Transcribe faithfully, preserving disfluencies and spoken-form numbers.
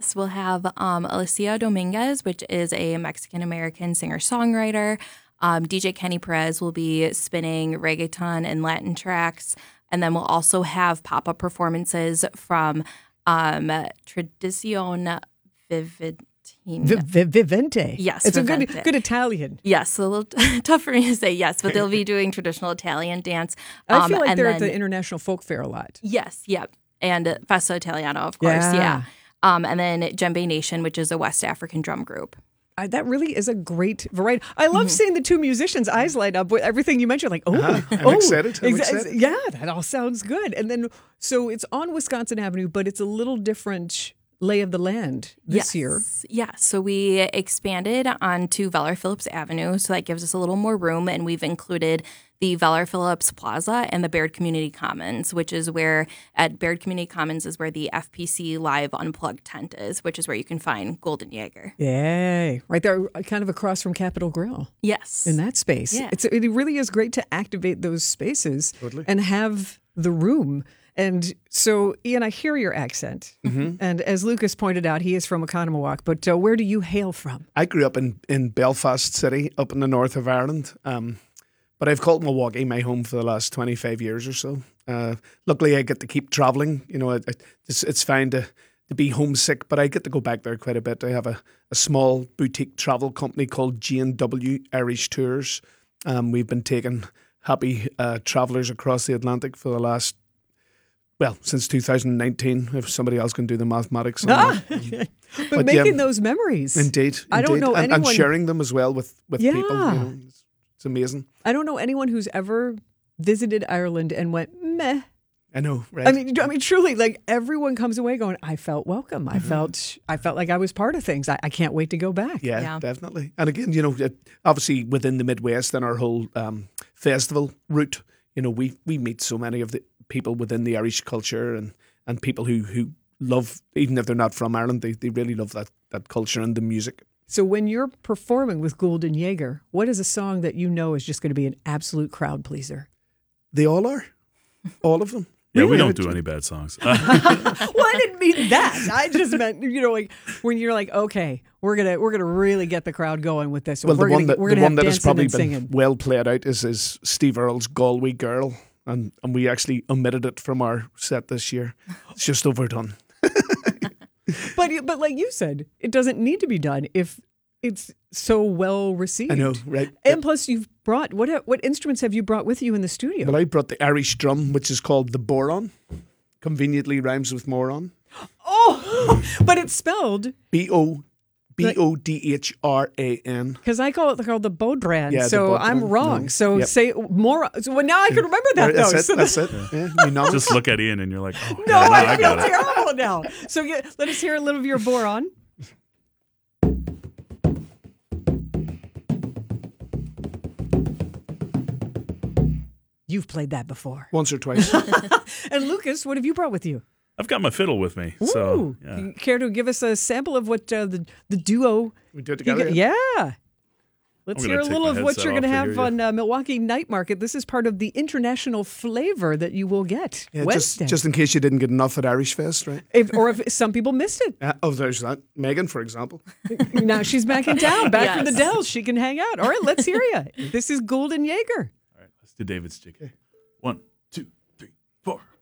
Yes, we'll have um, Alicia Dominguez, which is a Mexican-American singer-songwriter. Um, D J Kenny Perez will be spinning reggaeton and Latin tracks. And then we'll also have pop-up performances from um, Tradicion Vivid. V- v- Vivente. Yes, it's Vivente. a good, good Italian. Yes, a little t- tough for me to say yes, but they'll be doing traditional Italian dance. I Um, feel like and they're then, at the International Folk Fair a lot. Yes, yep, and uh, Festa Italiano, of course, Yeah. yeah. Um, and then Djembe Nation, which is a West African drum group. I, that really is a great variety. I love seeing the two musicians' eyes light up with everything you mentioned. Like, oh, Uh-huh. I'm oh, excited. I'm exa- excited. yeah, that all sounds good. And then, so it's on Wisconsin Avenue, but it's a little different lay of the land this yes. year. Yeah, so we expanded onto Veller Phillips Avenue, so that gives us a little more room, and we've included the Veller Phillips Plaza and the Baird Community Commons, which is where, at Baird Community Commons is where the F P C Live Unplugged tent is, which is where you can find Golden Jaeger. Yay. Right there, kind of across from Capitol Grill. Yes. In that space. Yeah. It's, it really is great to activate those spaces Totally. and have the room. And so, Ian, I hear your accent. Mm-hmm. And as Lucas pointed out, he is from Oconomowoc. But uh, where do you hail from? I grew up in, in Belfast City, up in the north of Ireland. Um, but I've called Milwaukee my home for the last twenty-five years or so. Uh, luckily, I get to keep traveling. You know, it, it's, it's fine to, to be homesick, but I get to go back there quite a bit. I have a, a small boutique travel company called G and W Irish Tours. Um, we've been taking happy uh, travellers across the Atlantic for the last Well, since two thousand nineteen, if somebody else can do the mathematics on Ah, that. but, But, making yeah, those memories. Indeed. I don't indeed. know and, anyone- and sharing them as well with, with Yeah. people. You know, it's, it's amazing. I don't know anyone who's ever visited Ireland and went, meh. I know, right? I mean, I mean, truly, like everyone comes away going, I felt welcome. I felt, I felt like I was part of things. I, I can't wait to go back. yeah, Yeah. definitely. And again, you know, it- obviously within the Midwest and our whole um, festival route, you know, we, we meet so many of the people within the Irish culture and, and people who, who love, even if they're not from Ireland, they, they really love that, that culture and the music. So when you're performing with Golden Jaeger, what is a song that you know is just going to be an absolute crowd pleaser? They all are. All of them. Yeah, we Really? don't do any bad songs. Well, I didn't mean that. I just meant, you know, like when you're like, okay, we're gonna we're gonna really get the crowd going with this. Well, we're the one gonna, that we're the gonna one have that has dancing probably and been singing. well played out is is Steve Earle's "Galway Girl," and and we actually omitted it from our set this year. It's just overdone. But but like you said, it doesn't need to be done if it's so well received. I know, right? And plus, you've brought what what instruments have you brought with you in the studio? Well, I brought the Irish drum, which is called the boron. Conveniently rhymes with moron. Oh, but it's spelled B O B O D H R A N. because I call it called the Bodran. Yeah, the so I'm Bodhran. wrong. No. So Yep. say more. So well, now I can remember that That's though. it. So That's it. Yeah, you know. Just look at Ian and you're like, oh, no, yeah, no, I, I feel got it. terrible now. So yeah, let us hear a little of your boron. You've played that before. Once or twice. And Lucas, what have you brought with you? I've got my fiddle with me. So, Ooh. yeah. You care to give us a sample of what uh, the the duo? We do it you together. got- yeah. Let's I'm hear gonna a take little my of what headset you're going to off to have hear you. on uh, Milwaukee Night Market. This is part of the international flavor that you will get. Yeah, just, Wednesday. just in case you didn't get enough at Irish Fest, right? If, or if some people missed it. Uh, oh, there's that. Megan, for example. Now she's back in town, back from the Yes. Dells. She can hang out. All right, let's hear you. This is Golden Jaeger. All right, let's do David's jig. One, two, three, four.